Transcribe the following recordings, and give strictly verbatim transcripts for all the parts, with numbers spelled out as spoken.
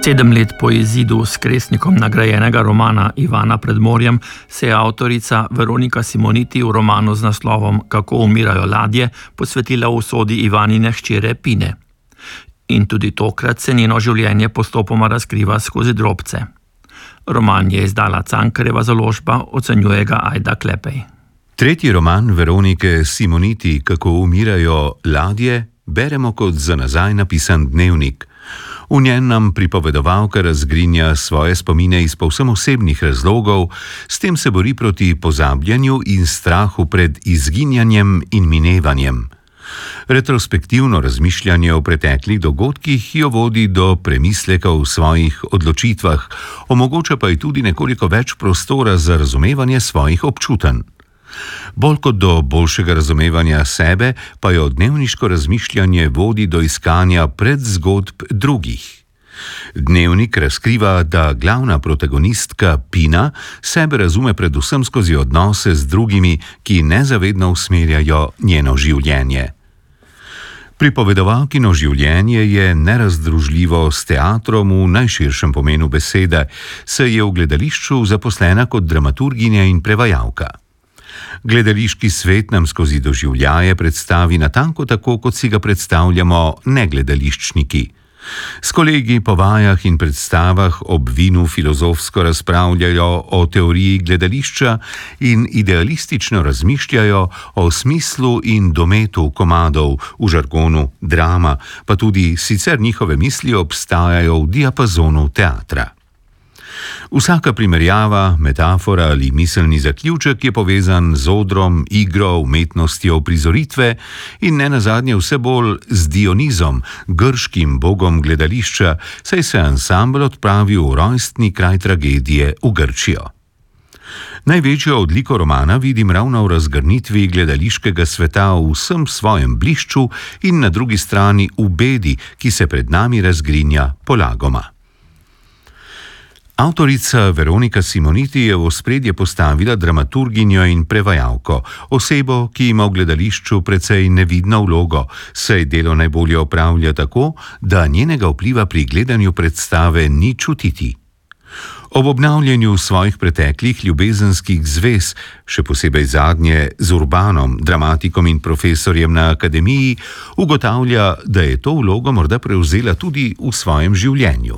Sedem let po izidu s Kresnikom nagrajenega romana Ivana pred morjem se je avtorica Veronika Simoniti v romanu z naslovom Kako umirajo ladje posvetila usodi Ivanine hčere Pine. In tudi tokrat se njeno življenje postopoma razkriva skozi drobce. Roman je izdala Cankarjeva založba, ocenjuje ga Ajda Klepej. Tretji roman Veronike Simoniti Kako umirajo ladje beremo kot za nazaj napisan dnevnik. V njem nam pripovedovalka razgrinja svoje spomine iz povsem osebnih razlogov, s tem se bori proti pozabljanju in strahu pred izginjanjem in minevanjem. Retrospektivno razmišljanje o preteklih dogodkih jo vodi do premisleka v svojih odločitvah, omogoča pa ji tudi nekoliko več prostora za razumevanje svojih občutenj. Bolj kot do boljšega razumevanja sebe, pa jo dnevniško razmišljanje vodi do iskanja predzgodb drugih. Dnevnik razkriva, da glavna protagonistka Pina sebe razume predvsem skozi odnose z drugimi, ki nezavedno usmerjajo njeno življenje. Pripovedovalkino življenje je nerazdružljivo s teatrom v najširšem pomenu besede, saj je v gledališču zaposlena kot dramaturginja in prevajalka. Gledališki svet nam skozi doživljaje predstavi natanko tako, kot si ga predstavljamo negledališčniki. S kolegi po vajah in predstavah ob vinu filozofsko razpravljajo o teoriji gledališča in idealistično razmišljajo o smislu in dometu komadov v žargonu drama, pa tudi sicer njihove misli obstajajo v diapazonu teatra. Vsaka primerjava, metafora ali miselni zaključek je povezan z odrom, igro, umetnostjo uprizoritve in ne nazadnje vse bolj z Dionizom, grškim bogom gledališča, saj se ansambel odpravi v rojstni kraj tragedije v Grčijo. Največjo odliko romana vidim ravno v razgrnitvi gledališkega sveta v vsem svojem blišču in na drugi strani v bedi, ki se pred nami razgrinja polagoma. Avtorica Veronika Simoniti je v ospredje postavila dramaturginjo in prevajalko, osebo, ki ima v gledališču precej nevidno vlogo, saj delo najbolje opravlja tako, da njenega vpliva pri gledanju predstave ni čutiti. Ob obnavljanju svojih preteklih ljubezenskih zvez, še posebej zadnje z Urbanom, dramatikom in profesorjem na akademiji, ugotavlja, da je to vlogo morda prevzela tudi v svojem življenju.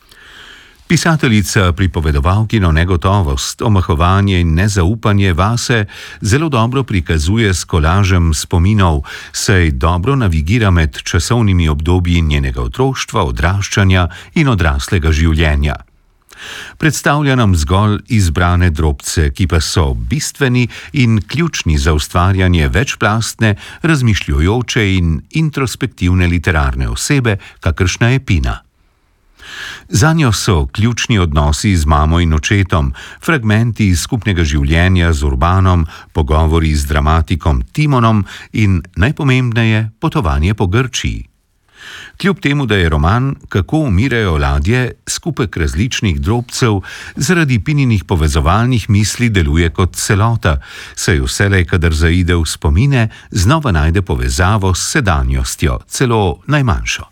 Pisateljica pripovedovalkino negotovost, omahovanje in nezaupanje vase zelo dobro prikazuje s kolažem spominov, saj dobro navigira med časovnimi obdobji njenega otroštva, odraščanja in odraslega življenja. Predstavlja nam zgolj izbrane drobce, ki pa so bistveni in ključni za ustvarjanje večplastne, razmišljujoče in introspektivne literarne osebe, kakršna je Pina. Zanjo so ključni odnosi z mamo in očetom, fragmenti skupnega življenja z Urbanom, pogovori z dramatikom Timonom in najpomembneje potovanje po Grčiji. Kljub temu, da je roman Kako umirajo ladje skupek različnih drobcev, zaradi Pininih povezovalnih misli deluje kot celota, saj vselej, kadar zaide v spomine, znova najde povezavo s sedanjostjo, celo najmanjšo.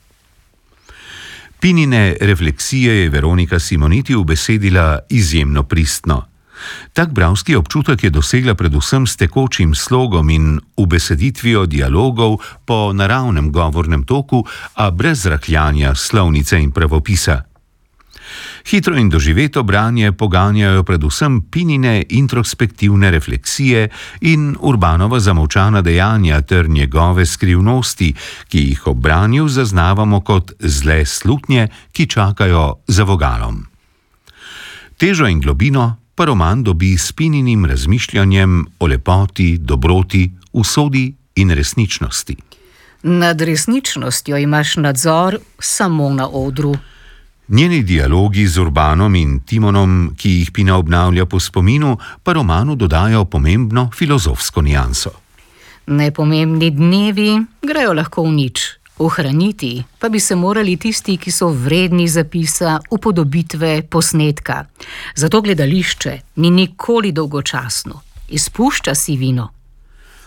Pinine refleksije je Veronika Simoniti ubesedila izjemno pristno. Tak bralski občutek je dosegla predvsem s tekočim slogom in ubeseditvijo dialogov po naravnem govornem toku, a brez rahljanja slovnice in pravopisa. Hitro in doživeto branje poganjajo predvsem Pinine introspektivne refleksije in Urbanova zamolčana dejanja ter njegove skrivnosti, ki jih ob branju zaznavamo kot zle slutnje, ki čakajo za vogalom. Težo in globino pa roman dobi s Pininim razmišljanjem o lepoti, dobroti, usodi in resničnosti. Nad resničnostjo imaš nadzor samo na odru. Njeni dialogi z Urbanom in Timonom, ki jih Pina obnavlja po spominu, pa romanu dodajo pomembno filozofsko nianso. Nepomembni dnevi grejo lahko v nič. Ohraniti pa bi se morali tisti, ki so vredni zapisa, upodobitve, posnetka. Zato gledališče ni nikoli dolgočasno. Izpušča si vino.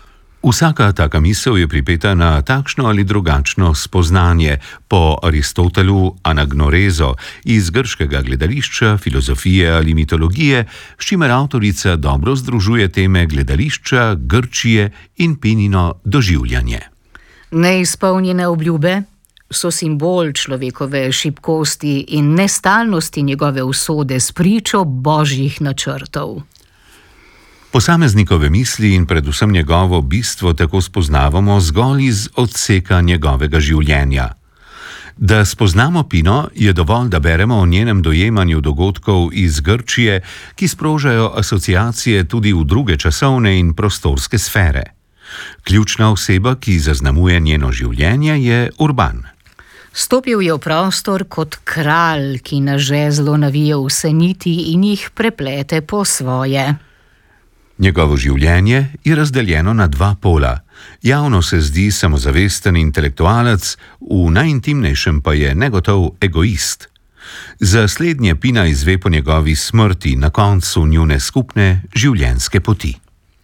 Vsaka taka misel je pripeta na takšno ali drugačno spoznanje, po Aristotelu anagnorezo iz grškega gledališča, filozofije ali mitologije, s čimer avtorica dobro združuje teme gledališča, Grčije in Pinino doživljanje. Neizpolnjene obljube so simbol človekove šibkosti in nestalnosti njegove usode s pričo božjih načrtov. Posameznikove misli in predvsem njegovo bistvo tako spoznavamo zgolj iz odseka njegovega življenja. Da spoznamo Pino, je dovolj, da beremo o njenem dojemanju dogodkov iz Grčije, ki sprožajo asociacije tudi v druge časovne in prostorske sfere. Ključna oseba, ki zaznamuje njeno življenje, je Urban. Stopil je v prostor kot kralj, ki na žezlo navije vse niti in jih preplete po svoje. Njegovo življenje je razdeljeno na dva pola. Javno se zdi samozavesten intelektualec, v najintimnejšem pa je negotov egoist. Za slednje Pina izve po njegovi smrti na koncu njune skupne življenjske poti.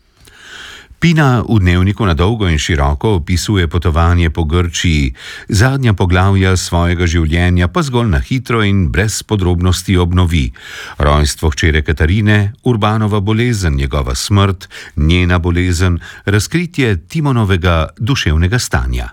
Pina v dnevniku na dolgo in široko opisuje potovanje po Grčiji, zadnja poglavja svojega življenja pa zgolj na hitro in brez podrobnosti obnovi. Rojstvo hčere Katarine, Urbanova bolezen, njegova smrt, njena bolezen, razkritje Timonovega duševnega stanja.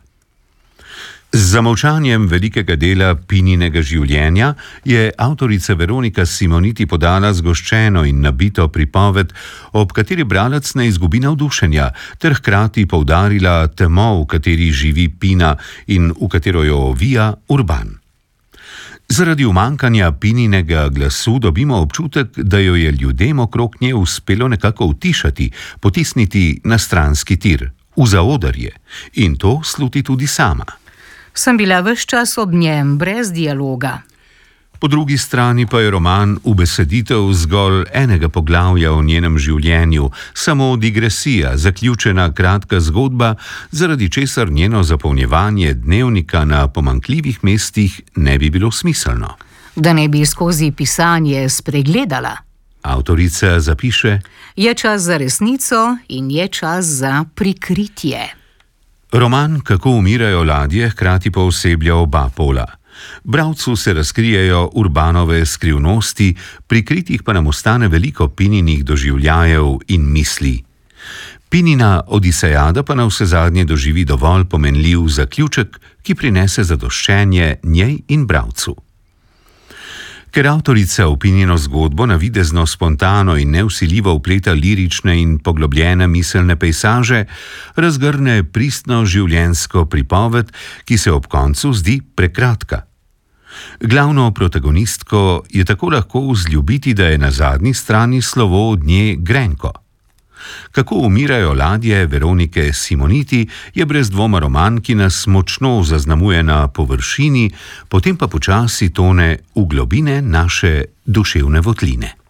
Z zamolčanjem velikega dela Pininega življenja je avtorica Veronika Simoniti podala zgoščeno in nabito pripoved, ob kateri bralec ne izgubi navdušenja, ter hkrati poudarila temo, v kateri živi Pina in v katero jo ovija Urban. Zaradi umankanja Pininega glasu dobimo občutek, da jo je ljudem okrog nje uspelo nekako utišati, potisniti na stranski tir, v zaodrje, in to sluti tudi sama. Sem bila ves čas ob njem, brez dialoga. Po drugi strani pa je roman ubeseditev zgolj enega poglavja o njenem življenju, samo digresija, zaključena kratka zgodba, zaradi česar njeno zapolnjevanje dnevnika na pomanjkljivih mestih ne bi bilo smiselno. Da ne bi skozi pisanje spregledala. Avtorica zapiše: Je čas za resnico in je čas za prikritje. Roman Kako umirajo ladje hkrati pooseblja oba pola. Bralcu se razkrijejo Urbanove skrivnosti, prikritih pa nam ostane veliko Pininih doživljajev in misli. Pinina Odisejada pa navsezadnje doživi dovolj pomenljiv zaključek, ki prinese zadoščenje njej in bralcu. Ker avtorica v Pinino zgodbo navidezno spontano in nevsiljivo vpleta lirične in poglobljene miselne pejsaže, razgrne pristno življenjsko pripoved, ki se ob koncu zdi prekratka. Glavno protagonistko je tako lahko vzljubiti, da je na zadnji strani slovo od nje grenko. Kako umirajo ladje Veronike Simoniti je brez dvoma roman, ki nas močno zaznamuje na površini, potem pa počasi tone v globine naše duševne votline.